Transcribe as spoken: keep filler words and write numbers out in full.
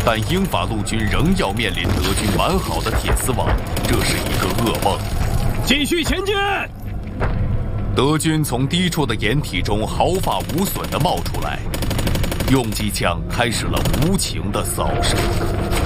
但英法陆军仍要面临德军完好的铁丝网，这是一个噩梦。 继续前进！ 德军从低处的掩体中毫发无损地冒出来，用机枪开始了无情的扫射。